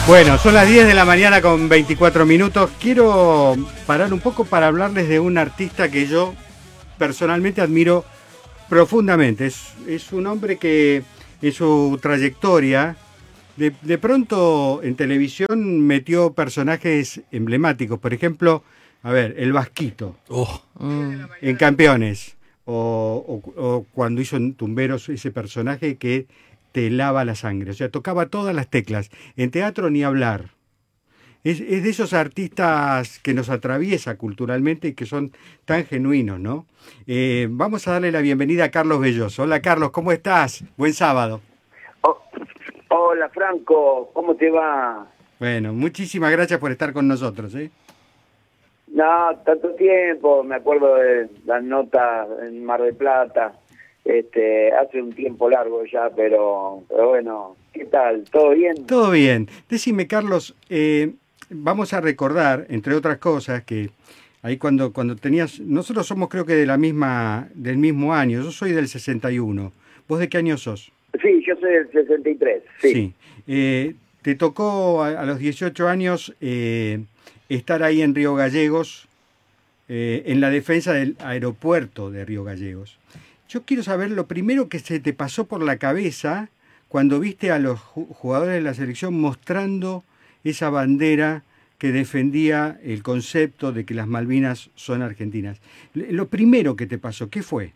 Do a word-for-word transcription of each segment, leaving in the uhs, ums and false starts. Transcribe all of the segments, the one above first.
Bueno, son las diez de la mañana con veinticuatro minutos. Quiero parar un poco para hablarles de un artista que yo personalmente admiro profundamente. Es, es un hombre que en su trayectoria, de, de pronto en televisión metió personajes emblemáticos. Por ejemplo, a ver, el Vasquito, Oh. mm. en Campeones. O, o, o cuando hizo en Tumberos ese personaje que te lava la sangre. O sea, tocaba todas las teclas. En teatro ni hablar. Es, es de esos artistas que nos atraviesa culturalmente y que son tan genuinos, ¿no? Eh, vamos a darle la bienvenida a Carlos Belloso. Hola, Carlos, ¿cómo estás? Buen sábado. Oh, hola, Franco, ¿cómo te va? Bueno, muchísimas gracias por estar con nosotros, ¿eh? No, tanto tiempo, me acuerdo de las notas en Mar del Plata, este, hace un tiempo largo ya, pero, pero bueno, ¿qué tal? ¿Todo bien? Todo bien. Decime, Carlos, eh, vamos a recordar, entre otras cosas, que ahí cuando, cuando tenías... Nosotros somos creo que de la misma, del mismo año, yo soy del sesenta y uno. ¿Vos de qué año sos? Sí, yo soy del sesenta y tres, sí. Sí. Eh, te tocó a, a los dieciocho años eh, estar ahí en Río Gallegos, eh, en la defensa del aeropuerto de Río Gallegos. Yo quiero saber lo primero que se te pasó por la cabeza cuando viste a los jugadores de la selección mostrando esa bandera que defendía el concepto de que las Malvinas son argentinas. Lo primero que te pasó, ¿qué fue?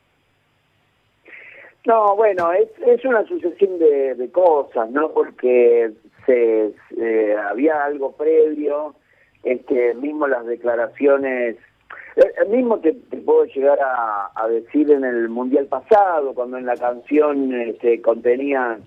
No, bueno, es, es una sucesión de, de cosas, ¿no? Porque se, se había algo previo, este, mismo las declaraciones, eh, mismo te, te puedo llegar a, a decir en el Mundial pasado, cuando en la canción este, contenían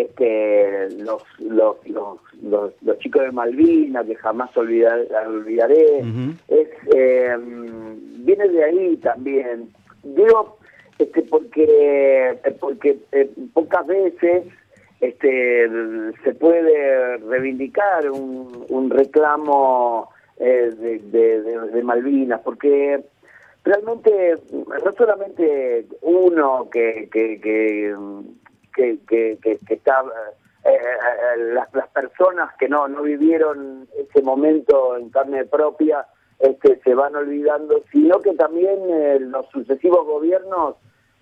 este, los, los, los, los, los chicos de Malvinas, que jamás olvidar, olvidaré, uh-huh. es, eh, viene de ahí también. Digo, este porque porque eh, pocas veces este se puede reivindicar un, un reclamo eh, de, de, de, de Malvinas, porque realmente no solamente uno que que que que, que, que, que está eh, eh, las, las personas que no no vivieron ese momento en carne propia este se van olvidando, sino que también eh, los sucesivos gobiernos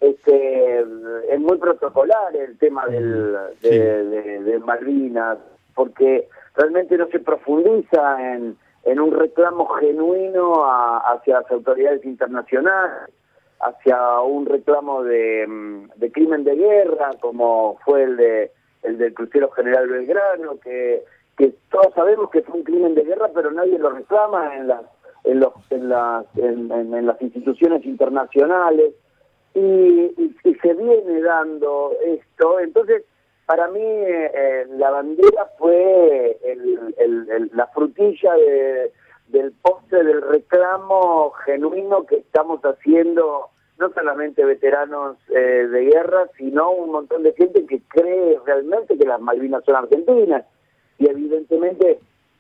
este es muy protocolar el tema del, de, sí. de, de Malvinas, porque realmente no se profundiza en, en un reclamo genuino a, hacia las autoridades internacionales, hacia un reclamo de, de crimen de guerra, como fue el de el del crucero General Belgrano, que, que todos sabemos que fue un crimen de guerra, pero nadie lo reclama en las en los en las en, en, en las instituciones internacionales. Y, y, y se viene dando esto. Entonces, para mí eh, la bandera fue el, el, el, la frutilla de, del postre del reclamo genuino que estamos haciendo, no solamente veteranos eh, de guerra, sino un montón de gente que cree realmente que las Malvinas son argentinas. Y evidentemente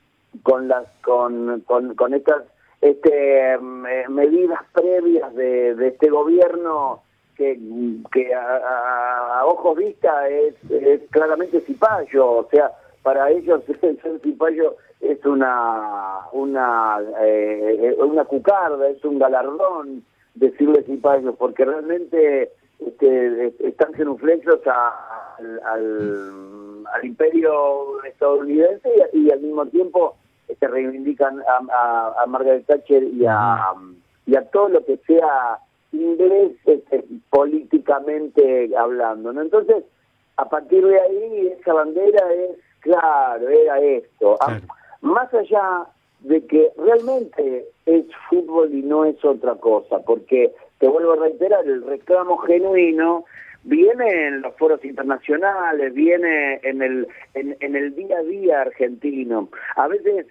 con las con con, con estas este eh, medidas previas de, de este gobierno que, que a, a, a ojos vista es, es claramente cipayo, o sea, para ellos ser cipayo es una una eh, una cucarda, es un galardón decirle cipayo, porque realmente este, están genuflexos a, al, al, al imperio estadounidense y, y al mismo tiempo se reivindican a, a, a Margaret Thatcher y a, y a todo lo que sea inglés este, políticamente hablando, ¿no? Entonces, a partir de ahí, esa bandera es, claro, era esto. Claro. A, más allá de que realmente es fútbol y no es otra cosa, porque, te vuelvo a reiterar, el reclamo genuino viene en los foros internacionales, viene en el en, en el día a día argentino. A veces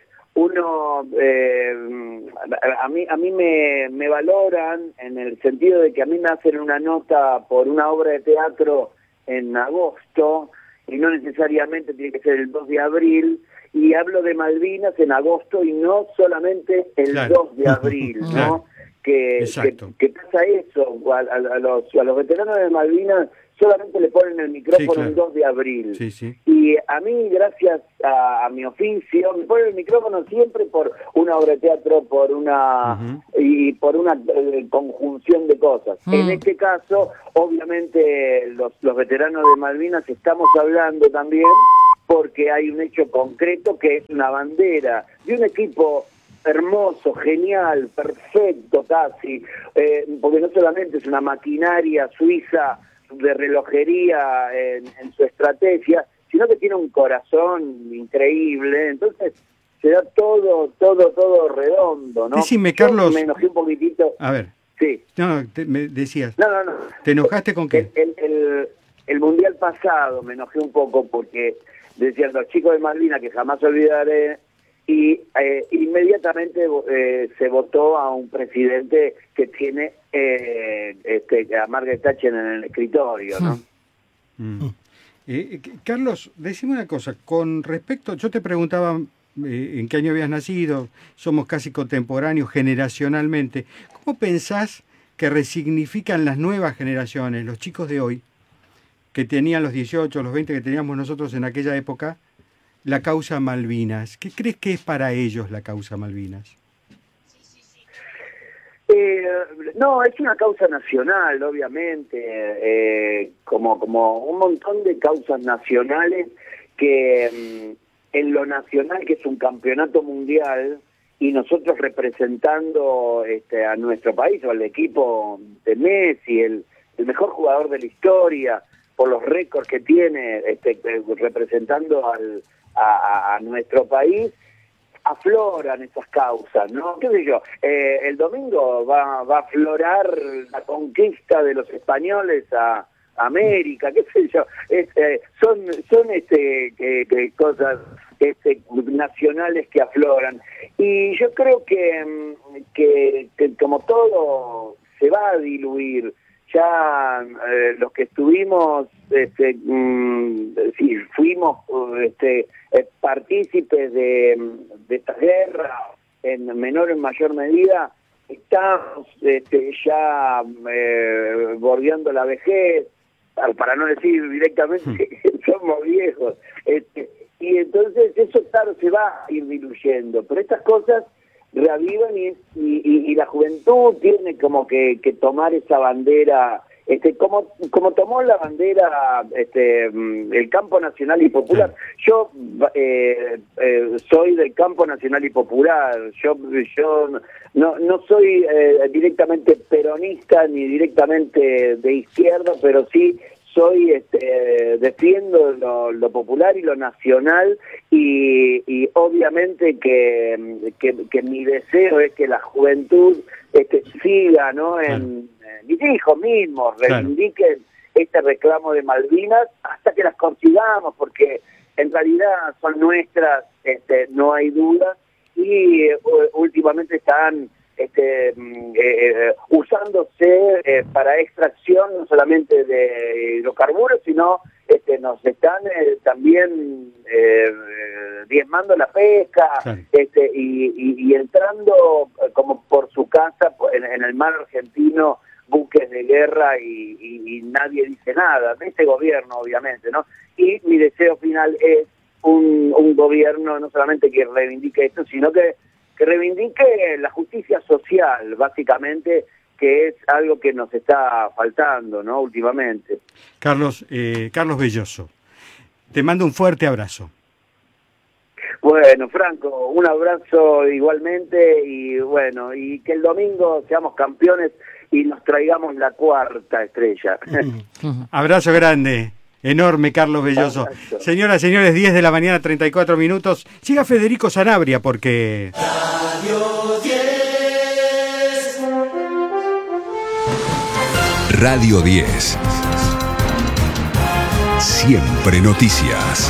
uno eh, a mí a mí me, me valoran en el sentido de que a mí me hacen una nota por una obra de teatro en agosto y no necesariamente tiene que ser el dos de abril, y hablo de Malvinas en agosto y no solamente el claro. dos de abril, ¿no? Claro. Que, que, que pasa eso, a, a, a, los, a los veteranos de Malvinas solamente le ponen el micrófono Sí, claro. el dos de abril. Sí, sí. Y a mí, gracias a, a mi oficio, me ponen el micrófono siempre por una obra de teatro, por una Ujú. y por una eh, conjunción de cosas. Mm. En este caso, obviamente, los, los veteranos de Malvinas estamos hablando también porque hay un hecho concreto que es una bandera de un equipo hermoso, genial, perfecto casi, eh, porque no solamente es una maquinaria suiza de relojería en, en su estrategia, sino que tiene un corazón increíble, entonces se da todo, todo, todo redondo, ¿no? Decime, Yo Carlos. me enojé un poquitito. A ver, Sí. no, te- me decías, No, no, no. ¿te enojaste con qué? El, el, el, el Mundial pasado me enojé un poco porque decían los chicos de Malvinas, que jamás olvidaré, y eh, inmediatamente eh, se votó a un presidente que tiene eh, este, a Margaret Thatcher en el escritorio, ¿no? Mm. Eh, eh, Carlos, decime una cosa, con respecto, yo te preguntaba eh, en qué año habías nacido, somos casi contemporáneos generacionalmente, ¿cómo pensás que resignifican las nuevas generaciones, los chicos de hoy, que tenían los dieciocho, los veinte que teníamos nosotros en aquella época, la causa Malvinas? ¿Qué crees que es para ellos la causa Malvinas? Eh, no, es una causa nacional, obviamente, eh, como, como un montón de causas nacionales que mm, en lo nacional, que es un campeonato mundial, y nosotros representando este, a nuestro país o al equipo de Messi, el, el mejor jugador de la historia, por los récords que tiene este, representando al, a, a nuestro país, afloran esas causas, ¿no? ¿Qué sé yo? Eh, el domingo va, va a aflorar la conquista de los españoles a, a América, qué sé yo. Este, son son este que, que cosas este, nacionales que afloran. Y yo creo que, que, que como todo se va a diluir. Ya eh, los que estuvimos, este, mmm, sí, fuimos este, eh, partícipes de, de esta guerra, en menor o en mayor medida, estamos este, ya eh, bordeando la vejez, para no decir directamente que somos viejos. Este, y entonces eso, claro, se va a ir diluyendo, pero estas cosas reavivan y, y, y la juventud tiene como que, que tomar esa bandera, este, como como tomó la bandera este, el Campo Nacional y Popular. Yo eh, eh, soy del Campo Nacional y Popular, yo yo no no soy eh, directamente peronista ni directamente de izquierda, pero sí soy, este, defiendo lo, lo popular y lo nacional y, y obviamente que, que, que mi deseo es que la juventud este, siga, ¿no? En, en mis hijos mismos reivindiquen este reclamo de Malvinas hasta que las consigamos, porque en realidad son nuestras, este, no hay duda, y uh, últimamente están Este, eh, eh, usándose eh, para extracción no solamente de hidrocarburos, sino este, nos están eh, también eh, diezmando la pesca, claro. este, y, y, y entrando eh, como por su casa en, en el mar argentino buques de guerra y, y, y nadie dice nada, de este gobierno obviamente, ¿no? Y mi deseo final es un, un gobierno no solamente que reivindique esto, sino que que reivindique la justicia social, básicamente, que es algo que nos está faltando, ¿no? Últimamente. Carlos, eh, Carlos Belloso, te mando un fuerte abrazo. Bueno, Franco, un abrazo igualmente y bueno, y que el domingo seamos campeones y nos traigamos la cuarta estrella. Abrazo grande. Enorme, Carlos Belloso. Exacto. Señoras, señores, diez de la mañana, treinta y cuatro minutos. Siga Federico Sanabria porque... Radio diez. Radio diez. Siempre noticias.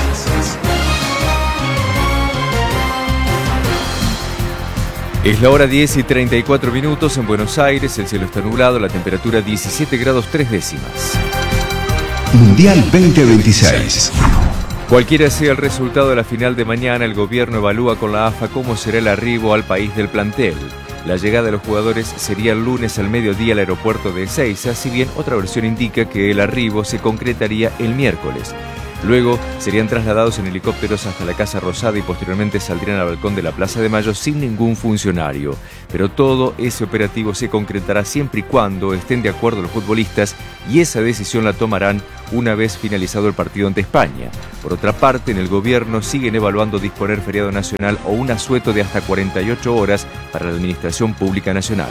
Es la hora diez y treinta y cuatro minutos en Buenos Aires. El cielo está nublado, la temperatura diecisiete grados tres décimas. Mundial veinte veintiséis. Cualquiera sea el resultado de la final de mañana, el gobierno evalúa con la A F A cómo será el arribo al país del plantel. La llegada de los jugadores sería el lunes al mediodía al aeropuerto de Ezeiza, si bien otra versión indica que el arribo se concretaría el miércoles. Luego serían trasladados en helicópteros hasta la Casa Rosada y posteriormente saldrían al balcón de la Plaza de Mayo sin ningún funcionario. Pero todo ese operativo se concretará siempre y cuando estén de acuerdo los futbolistas, y esa decisión la tomarán una vez finalizado el partido ante España. Por otra parte, en el gobierno siguen evaluando disponer feriado nacional o un asueto de hasta cuarenta y ocho horas para la Administración Pública Nacional.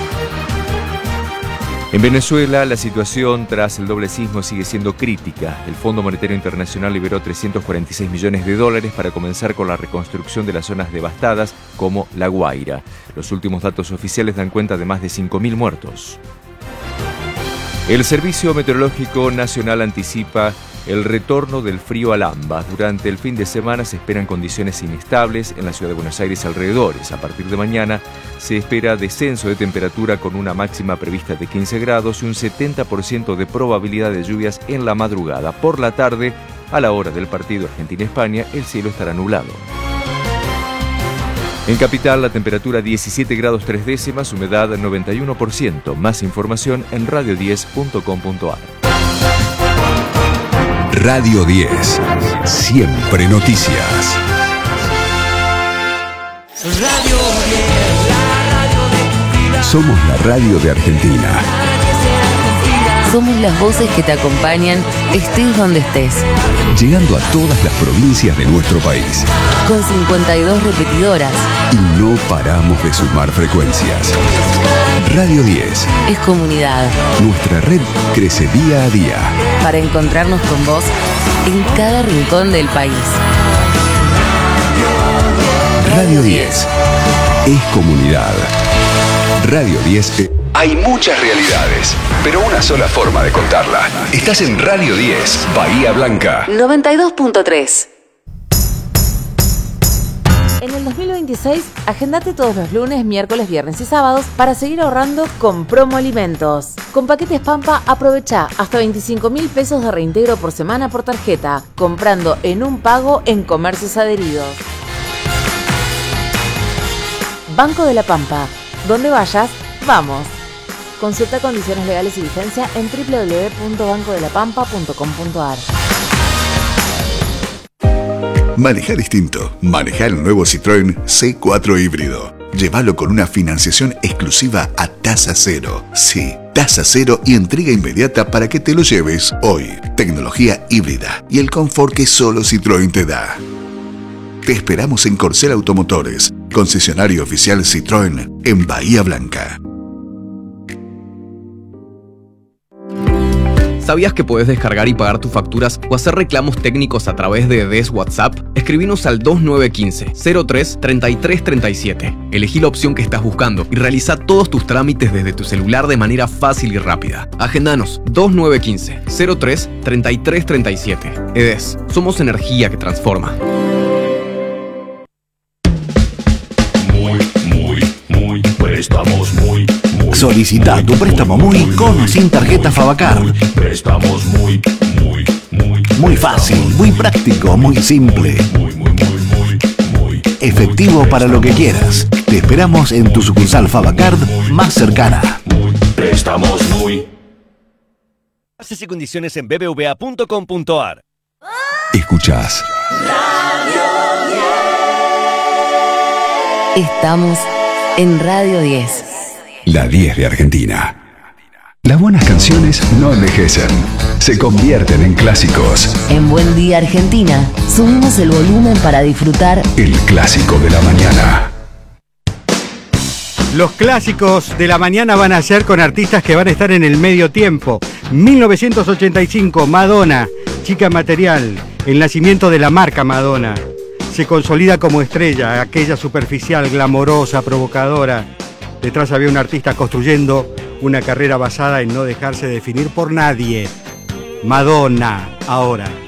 En Venezuela, la situación tras el doble sismo sigue siendo crítica. El Fondo Monetario Internacional liberó trescientos cuarenta y seis millones de dólares para comenzar con la reconstrucción de las zonas devastadas, como La Guaira. Los últimos datos oficiales dan cuenta de más de cinco mil muertos. El Servicio Meteorológico Nacional anticipa el retorno del frío al AMBA. Durante el fin de semana se esperan condiciones inestables en la ciudad de Buenos Aires y alrededores. A partir de mañana se espera descenso de temperatura con una máxima prevista de quince grados y un setenta por ciento de probabilidad de lluvias en la madrugada. Por la tarde, a la hora del partido Argentina-España, el cielo estará nublado. En Capital, la temperatura diecisiete grados tres décimas, humedad noventa y uno por ciento. Más información en radio diez punto com punto a r. Radio diez. Siempre noticias. Radio diez, la radio de tu vida. Somos la radio de Argentina. Somos las voces que te acompañan, estés donde estés. Llegando a todas las provincias de nuestro país. Con cincuenta y dos repetidoras. Y no paramos de sumar frecuencias. Radio diez. Es comunidad. Nuestra red crece día a día. Para encontrarnos con vos en cada rincón del país. Radio diez. Es comunidad. Radio diez. Hay muchas realidades, pero una sola forma de contarla. Estás en Radio diez, Bahía Blanca. noventa y dos punto tres. En el dos mil veintiséis, agendate todos los lunes, miércoles, viernes y sábados para seguir ahorrando con Promo Alimentos. Con paquetes Pampa, aprovecha hasta veinticinco mil pesos de reintegro por semana por tarjeta, comprando en un pago en comercios adheridos. Banco de la Pampa. Donde vayas, vamos. Consulta condiciones legales y vigencia en doble u doble u doble u punto banco de la pampa punto com punto a r. Maneja distinto. Maneja el nuevo Citroën C cuatro híbrido. Llévalo con una financiación exclusiva a tasa cero. Sí, tasa cero y entrega inmediata para que te lo lleves hoy. Tecnología híbrida y el confort que solo Citroën te da. Te esperamos en Corcel Automotores, concesionario oficial Citroën en Bahía Blanca. ¿Sabías que puedes descargar y pagar tus facturas o hacer reclamos técnicos a través de D E S WhatsApp? Escribinos al dos nueve uno cinco, cero tres, treinta y tres treinta y siete. Elegí la opción que estás buscando y realiza todos tus trámites desde tu celular de manera fácil y rápida. Agendanos dos nueve uno cinco, cero tres, treinta y tres treinta y siete. E D E S, somos energía que transforma. Muy, muy, muy, préstamos muy, muy. Solicita tu préstamo muy con o sin tarjeta Fabacard. Muy, préstamos muy, muy, muy. Muy fácil, muy práctico, muy simple. Muy, muy, muy, muy, muy. Efectivo para lo que quieras. Te esperamos en tu sucursal Fabacard más cercana. Muy, préstamos muy. Bases y condiciones en b b v a punto com punto a r. Escuchás Estamos en Radio diez. la diez de Argentina. Las buenas canciones no envejecen, se convierten en clásicos. En Buen Día Argentina, subimos el volumen para disfrutar El clásico de la mañana. Los clásicos de la mañana van a ser con artistas que van a estar en el medio tiempo. mil novecientos ochenta y cinco, Madonna, Chica Material, el nacimiento de la marca Madonna. Se consolida como estrella, aquella superficial, glamorosa, provocadora. Detrás había un artista construyendo una carrera basada en no dejarse definir por nadie. Madonna, ahora.